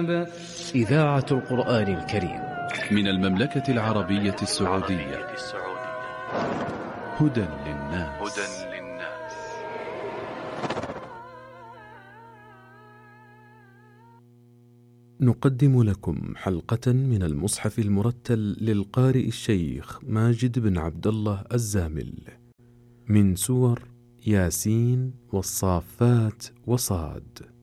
الكتاب. إذاعة القرآن الكريم من المملكة العربية السعودية. هدى للناس. نقدم لكم حلقة من المصحف المرتل للقارئ الشيخ ماجد بن عبد الله الزامل من سور ياسين والصافات وصاد.